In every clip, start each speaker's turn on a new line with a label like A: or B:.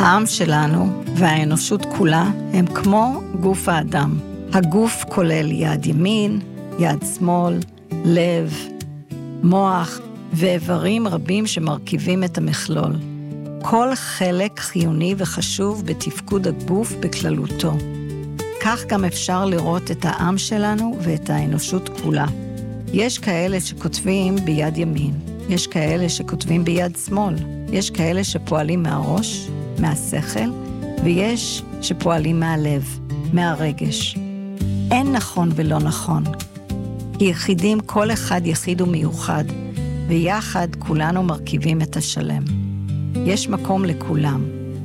A: העם שלנו והאנושות כולה הם כמו גוף האדם. הגוף כולל יד ימין, יד שמאל, לב, מוח ואיברים רבים שמרכיבים את המכלול. כל חלק חיוני וחשוב בתפקוד הגוף בכללותו. כך גם אפשר לראות את העם שלנו ואת האנושות כולה. יש כאלה שכותבים ביד ימין, יש כאלה שכותבים ביד שמאל, יש כאלה שפועלים מהראש, מהשכל, ויש שפועלים מהלב, מהרגש. אין נכון ולא נכון, כי יחידים כל אחד יחיד ומיוחד, ויחד כולנו מרכיבים את השלם. יש מקום לכולם.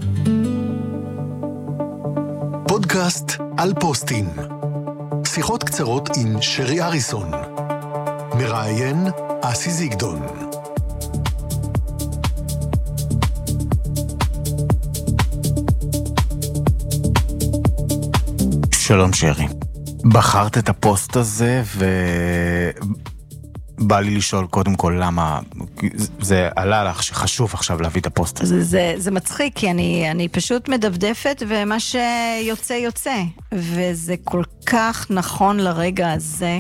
B: פודקאסט על פוסטים. שיחות קצרות עם שרי אריסון. מראיין אסי זיגדון.
C: שלום שרי. בחרת את הפוסט הזה בא לי לשאול קודם כל למה זה עלה לך שחשוב עכשיו להביא את הפוסט הזה.
A: זה מצחיק, כי אני פשוט מדפדפת ומה שיוצא יוצא, וזה כל כך נכון לרגע הזה,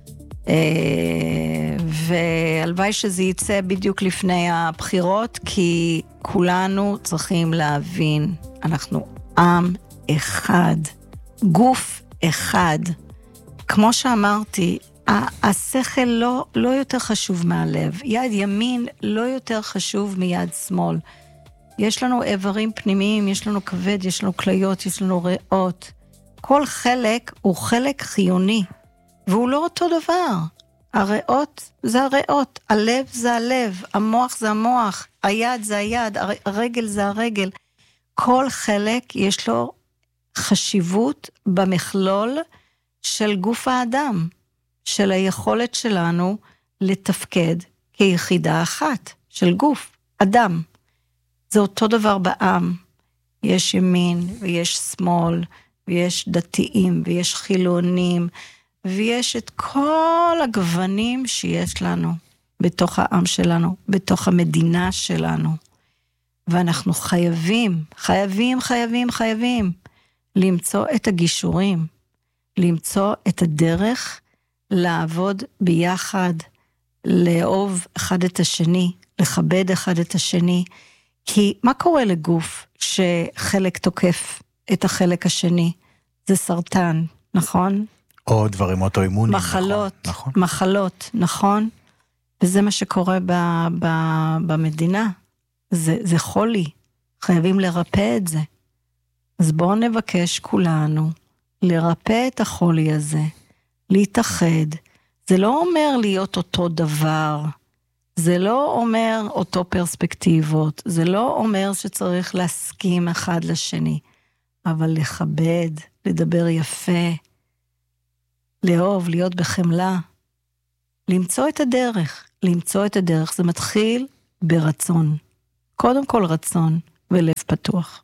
A: והלוואי שזה יצא בדיוק לפני הבחירות, כי כולנו צריכים להבין, אנחנו עם אחד, גוף אחד. כמו שאמרתי, השכל לא יותר חשוב מהלב. יד ימין לא יותר חשוב מיד שמאל. יש לנו איברים פנימיים, יש לנו כבד, יש לנו כליות, יש לנו ריאות. כל חלק הוא חלק חיוני, והוא לא אותו דבר. הריאות זה הריאות, הלב זה הלב, המוח זה המוח, היד זה היד, הרגל זה הרגל. כל חלק יש לו חשיבות במכלול של גוף האדם. של היכולת שלנו לתפקד כיחידה אחת של גוף, אדם. זה אותו דבר בעם. יש ימין ויש שמאל, ויש דתיים ויש חילונים, ויש את כל הגוונים שיש לנו בתוך העם שלנו, בתוך המדינה שלנו. ואנחנו חייבים למצוא את הגישורים, למצוא את הדרך לעבוד ביחד, לאהוב אחד את השני, לכבד אחד את השני, כי מה קורה לגוף שחלק תוקף את החלק השני? זה סרטן, נכון?
C: או דברים אוטואימוניים,
A: נכון? מחלות, נכון? וזה מה שקורה במדינה, זה חולי, חייבים לרפא את זה. אז בואו נבקש כולנו לרפא את החולי הזה, להתאחד. זה לא אומר להיות אותו דבר, זה לא אומר אותו פרספקטיבות, זה לא אומר שצריך להסכים אחד לשני, אבל לכבד, לדבר יפה, לאהוב, להיות בחמלה, למצוא את הדרך, זה מתחיל ברצון, קודם כל רצון ולב פתוח.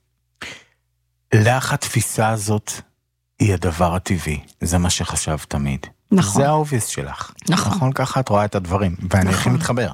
C: לך התפיסה הזאת היא הדבר הטבעי, זה מה שחשב תמיד.
A: נכון.
C: זה האובייס שלך.
A: נכון.
C: ככה את רואה את הדברים, ואני הכי מתחבר.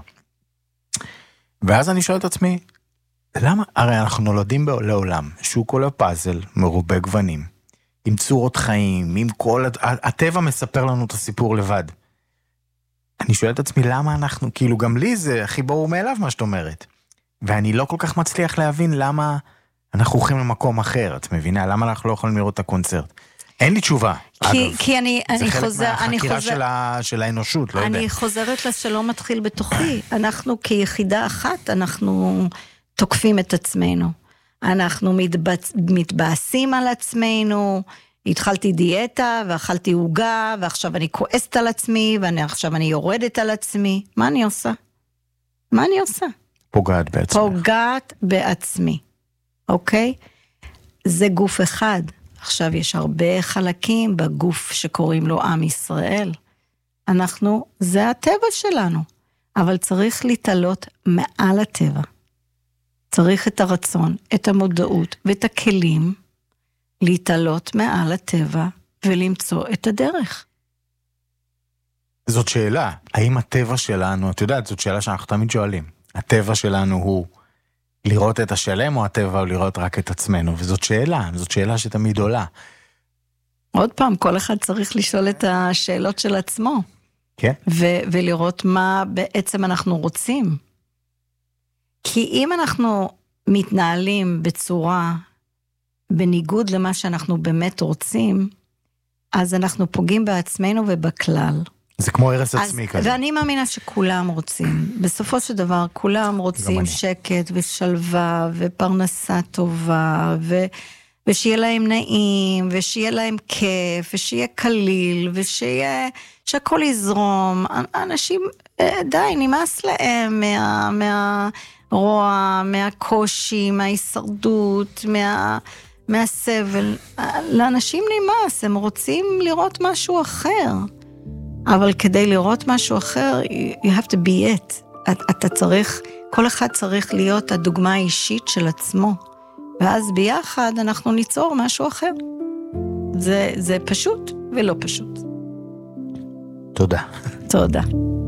C: ואז אני שואל את עצמי, למה? הרי אנחנו נולדים לעולם, שהוא כל הפאזל מרובה גוונים, עם צורות חיים, עם כל... הטבע מספר לנו את הסיפור לבד. אני שואל את עצמי, למה אנחנו, כאילו גם לי זה הכי ברור מאליו מה שאת אומרת. ואני לא כל כך מצליח להבין למה אנחנו הולכים למקום אחר, את מבינה? למה אנחנו לא יכולים לראות את הקונצרט? אין לי תשובה, אגב.
A: כי אני חוזר...
C: זה חלק מהחקירה של האנושות, לא יודע.
A: אני חוזרת לשלום מתחיל בתוכי. אנחנו כיחידה אחת, אנחנו תוקפים את עצמנו. אנחנו מתבאסים על עצמנו, התחלתי דיאטה, ואכלתי עוגה, ועכשיו אני כועסת על עצמי, ועכשיו אני יורדת על עצמי. מה אני עושה?
C: פוגעת בעצמך.
A: פוגעת בעצמי. אוקיי? זה גוף אחד. עכשיו יש הרבה חלקים בגוף שקוראים לו עם ישראל. זה הטבע שלנו. אבל צריך להתעלות מעל הטבע. צריך את הרצון, את המודעות ואת הכלים להתעלות מעל הטבע ולמצוא את הדרך.
C: זאת שאלה, האם הטבע שלנו, את יודעת, זאת שאלה שאנחנו תמיד שואלים. הטבע שלנו הוא לראות את השלם או הטבע, או לראות רק את עצמנו, וזאת שאלה שתמיד עולה.
A: עוד פעם, כל אחד צריך לשאול את השאלות של עצמו.
C: כן.
A: ולראות מה בעצם אנחנו רוצים. כי אם אנחנו מתנהלים בצורה בניגוד למה שאנחנו באמת רוצים, אז אנחנו פוגעים בעצמנו ובכלל.
C: זה כמו הרס עצמי כזה.
A: ואני מאמינה שכולם רוצים. בסופו של דבר, כולם רוצים שקט ושלווה ופרנסה טובה, ושיהיה להם נעים, ושיהיה להם כיף, ושיהיה קליל, שהכל יזרום. אנשים, די, נמאס להם מהרוע, מהקושי, מההישרדות, מהסבל. לאנשים נמאס, הם רוצים לראות משהו אחר. אבל כדי לראות משהו אחר, you have to be it. אתה צריך, כל אחד צריך להיות הדוגמה האישית של עצמו. ואז ביחד אנחנו ניצור משהו אחר. זה פשוט ולא פשוט.
C: תודה.
A: תודה.